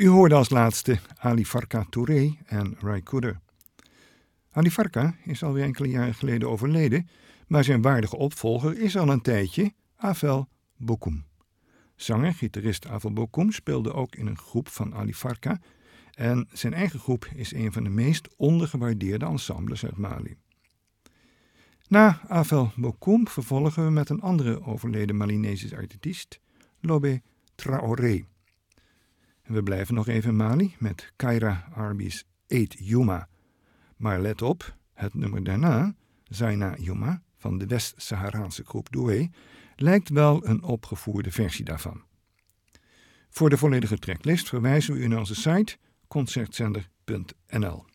U hoorde als laatste Ali Farka Touré en Ray Cooder. Ali Farka is alweer enkele jaren geleden overleden, maar zijn waardige opvolger is al een tijdje Afel Bokoum. Zanger, gitarist Afel Bokoum speelde ook in een groep van Ali Farka en zijn eigen groep is een van de meest ondergewaardeerde ensembles uit Mali. Na Afel Bokoum vervolgen we met een andere overleden Malinesische artiest, Lobé Traoré. En we blijven nog even in Mali met Kaira Arbi's Eid Yuma. Maar let op, het nummer daarna, Zaina Yuma, van de West-Saharaanse groep Doué, lijkt wel een opgevoerde versie daarvan. Voor de volledige tracklist verwijzen we u naar onze site concertzender.nl.